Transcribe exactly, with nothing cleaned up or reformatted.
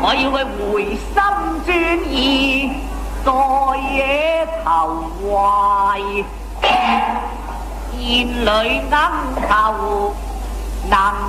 我要佢回心轉意，在野投懷，燕裏鶯頭能